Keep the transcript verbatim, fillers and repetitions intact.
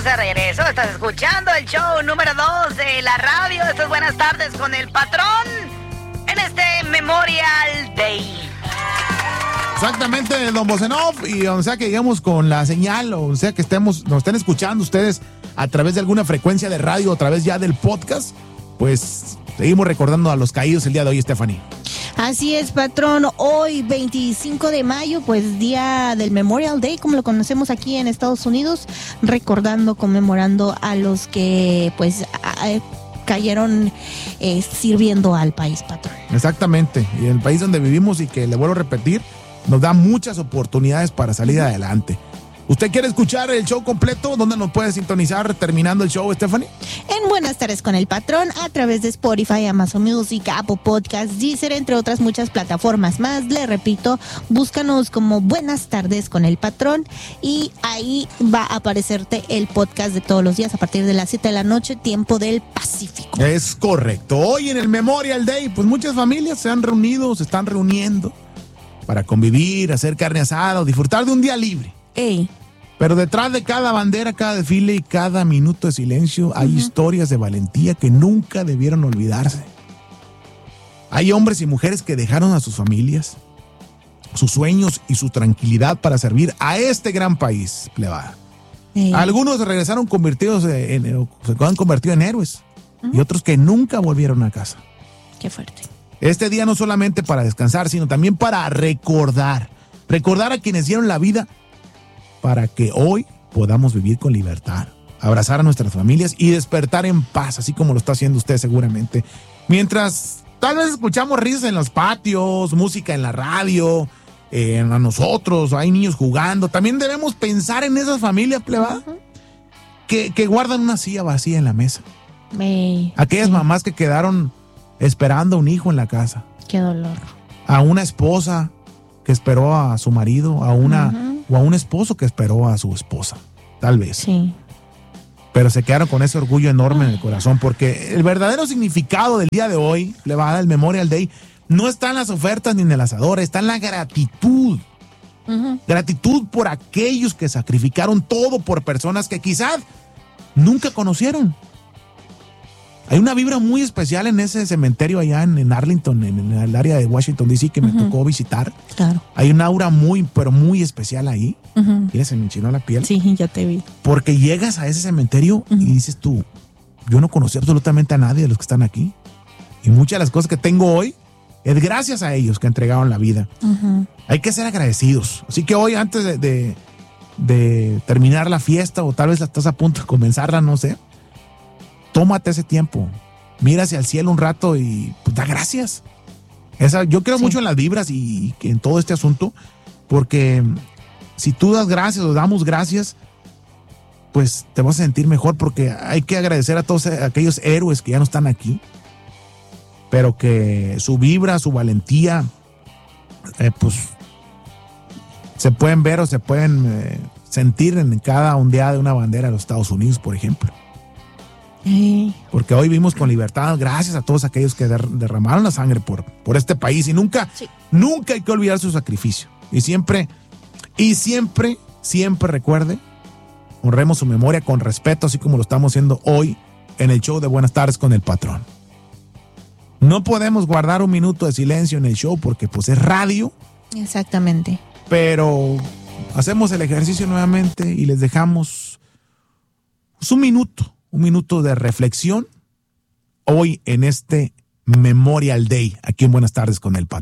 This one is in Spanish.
de regreso. Estás escuchando el show número dos de la radio. Estas buenas tardes con el patrón en este Memorial Day. Exactamente, don Bosenov, y donde sea que lleguemos con la señal, o donde sea que estemos, nos estén escuchando ustedes a través de alguna frecuencia de radio, o a través ya del podcast, pues seguimos recordando a los caídos el día de hoy, Stephanie. Así es, patrón. Hoy, veinticinco de mayo, pues día del Memorial Day, como lo conocemos aquí en Estados Unidos, recordando, conmemorando a los que, pues, a, a, cayeron eh, sirviendo al país, patrón. Exactamente, y el país donde vivimos y que, le vuelvo a repetir, nos da muchas oportunidades para salir adelante. ¿Usted quiere escuchar el show completo? ¿Dónde nos puede sintonizar terminando el show, Stephanie? En Buenas Tardes con el Patrón, a través de Spotify, Amazon Music, Apple Podcasts, Deezer, entre otras muchas plataformas más. Le repito, búscanos como Buenas Tardes con el Patrón y ahí va a aparecerte el podcast de todos los días a partir de las siete de la noche, tiempo del Pacífico. Es correcto. Hoy en el Memorial Day, pues muchas familias se han reunido, se están reuniendo para convivir, hacer carne asada o disfrutar de un día libre. Ey. Pero detrás de cada bandera, cada desfile y cada minuto de silencio hay uh-huh. historias de valentía que nunca debieron olvidarse. Hay hombres y mujeres que dejaron a sus familias, sus sueños y su tranquilidad para servir a este gran país, plebada. Ey. Algunos regresaron convertidos en, en, se han convertido en héroes uh-huh. y otros que nunca volvieron a casa. Qué fuerte. Este día no solamente para descansar, sino también para recordar. Recordar a quienes dieron la vida para que hoy podamos vivir con libertad, abrazar a nuestras familias y despertar en paz, así como lo está haciendo usted seguramente. Mientras tal vez escuchamos risas en los patios, música en la radio, eh, a nosotros, hay niños jugando, también debemos pensar en esas familias, plebada, uh-huh. que, que guardan una silla vacía en la mesa. Hey, Aquellas sí. mamás que quedaron esperando a un hijo en la casa. Qué dolor. A una esposa que esperó a su marido, a una... Uh-huh. o a un esposo que esperó a su esposa, tal vez. Sí. Pero se quedaron con ese orgullo enorme en el corazón, porque el verdadero significado del día de hoy, le va a dar el Memorial Day, no está en las ofertas ni en el asador, está en la gratitud. Uh-huh. Gratitud por aquellos que sacrificaron todo por personas que quizás nunca conocieron. Hay una vibra muy especial en ese cementerio allá en, en Arlington, en, en el área de Washington, D C, que me uh-huh. tocó visitar. Claro. Hay una aura muy, pero muy especial ahí. Uh-huh. Mira, se me enchinó la piel. Sí, ya te vi. Porque llegas a ese cementerio uh-huh. y dices tú, yo no conocí absolutamente a nadie de los que están aquí. Y muchas de las cosas que tengo hoy es gracias a ellos que entregaron la vida. Uh-huh. Hay que ser agradecidos. Así que hoy, antes de, de, de terminar la fiesta, o tal vez estás a punto de comenzarla, no sé, tómate ese tiempo, mira hacia el cielo un rato y pues, da gracias. Esa, yo creo sí. mucho en las vibras y, y en todo este asunto, porque si tú das gracias o damos gracias, pues te vas a sentir mejor, porque hay que agradecer a todos aquellos héroes que ya no están aquí, pero que su vibra, su valentía, eh, pues se pueden ver o se pueden eh, sentir en cada ondeada de una bandera de los Estados Unidos, por ejemplo. Porque hoy vivimos con libertad gracias a todos aquellos que der, derramaron la sangre por, por este país, y nunca, sí. nunca hay que olvidar su sacrificio. Y siempre, y siempre, siempre recuerde, honremos su memoria con respeto, así como lo estamos haciendo hoy en el show de Buenas Tardes con el Patrón. No podemos guardar un minuto de silencio en el show porque pues es radio. Exactamente. Pero hacemos el ejercicio nuevamente y les dejamos pues, un minuto. Un minuto de reflexión hoy en este Memorial Day, aquí en Buenas Tardes con el Patrón.